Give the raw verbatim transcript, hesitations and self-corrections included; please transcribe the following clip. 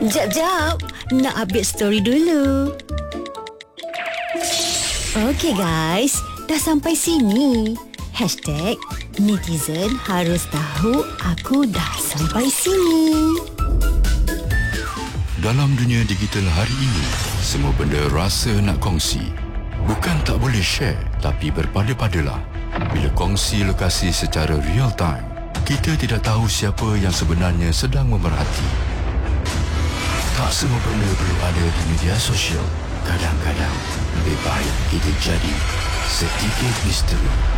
Jap, jap. Nak update story dulu. Okey guys, dah sampai sini. Hashtag netizen harus tahu aku dah sampai sini. Dalam dunia digital hari ini, semua benda rasa nak kongsi. Bukan tak boleh share, tapi berpada-padalah. Bila kongsi lokasi secara real time, kita tidak tahu siapa yang sebenarnya sedang memerhati. Tak semua benda perlu ada di media sosial. Kadang-kadang lebih baik kita jadi sedikit misteri.